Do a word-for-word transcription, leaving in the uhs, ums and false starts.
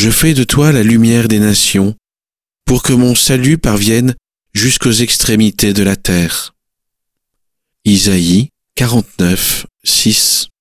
Je fais de toi la lumière des nations, pour que mon salut parvienne jusqu'aux extrémités de la terre. Isaïe quarante-neuf, six.